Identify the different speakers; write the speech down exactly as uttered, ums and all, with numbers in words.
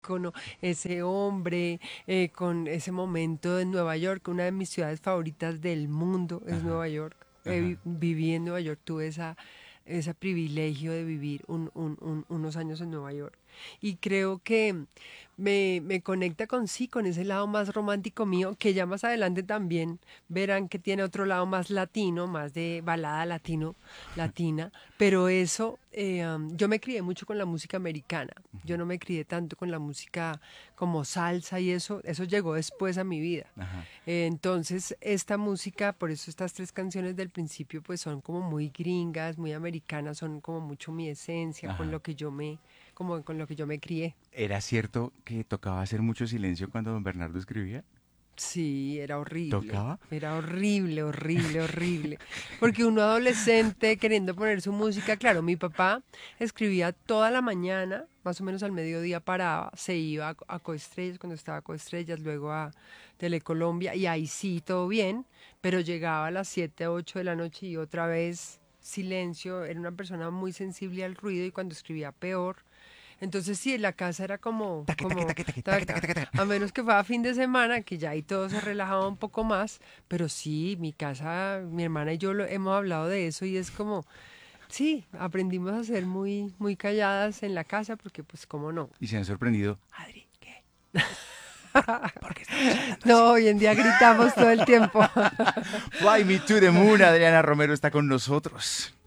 Speaker 1: ícono, ese hombre, eh, con ese momento en Nueva York, una de mis ciudades favoritas del mundo es
Speaker 2: Ajá,
Speaker 1: Nueva York. Eh, vi-
Speaker 2: ajá.
Speaker 1: viví en Nueva York, tuve esa, ese privilegio de vivir un- un- un- unos años en Nueva York. Y creo que me, me conecta con sí, con ese lado más romántico mío, que ya más adelante también verán que tiene otro lado más latino, más de balada latino, latina, pero eso, eh, um, yo me crié mucho con la música americana, yo no me crié tanto con la música como salsa y eso, eso llegó después a mi vida.
Speaker 2: Ajá.
Speaker 1: Eh, entonces, esta música, por eso estas tres canciones del principio, pues son como muy gringas, muy americanas, son como mucho mi esencia, con
Speaker 2: Ajá.
Speaker 1: lo que yo me, como con lo que yo me crié.
Speaker 2: ¿Era cierto que tocaba hacer mucho silencio cuando don Bernardo escribía?
Speaker 1: Sí, era horrible,
Speaker 2: ¿Tocaba?
Speaker 1: era horrible, horrible, horrible. Porque uno adolescente queriendo poner su música, claro, mi papá escribía toda la mañana, más o menos al mediodía paraba, se iba a, a Coestrellas cuando estaba a Coestrellas, luego a Telecolombia, y ahí sí, todo bien, pero llegaba a las siete, ocho de la noche y otra vez silencio, era una persona muy sensible al ruido y cuando escribía peor. Entonces sí, la casa era como,
Speaker 2: Taque, taque,
Speaker 1: como,
Speaker 2: taque, taque, taque, taque,
Speaker 1: taca,
Speaker 2: taque, taque.
Speaker 1: a menos que fuera fin de semana, que ya ahí todo se relajaba un poco más, pero sí, mi casa, mi hermana y yo lo, hemos hablado de eso y es como, sí, aprendimos a ser muy, muy calladas en la casa porque pues cómo no.
Speaker 2: Y se han sorprendido. Adri, ¿qué? ¿Por qué estamos hablando así?
Speaker 1: No, hoy en día gritamos todo el tiempo.
Speaker 2: Fly Me to the Moon. Adriana Romero está con nosotros.